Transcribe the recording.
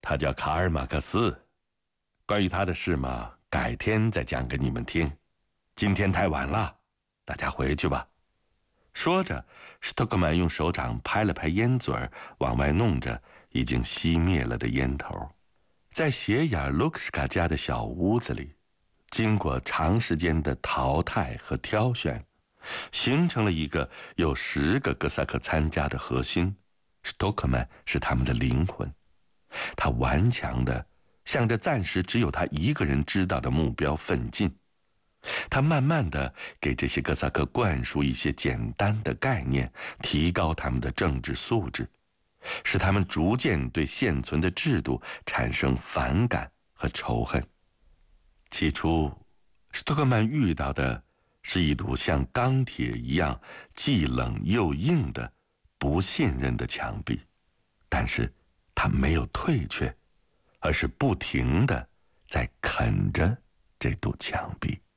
他叫卡尔马克思。关于他的事嘛，改天再讲给你们听。今天太晚了，大家回去吧。说着，史托克曼用手掌拍了拍烟嘴儿，往外弄着已经熄灭了的烟头。在斜眼卢克斯卡家的小屋子里，经过长时间的淘汰和挑选，形成了一个有10个哥萨克参加的核心。史托克曼是他们的灵魂，他顽强地向着暂时只有他一个人知道的目标奋进。他慢慢地给这些哥萨克灌输一些简单的概念，提高他们的政治素质，使他们逐渐对现存的制度产生反感和仇恨。起初，史托克曼遇到的是一堵像钢铁一样既冷又硬的不信任的墙壁，但是他没有退却，而是不停地在啃着这堵墙壁。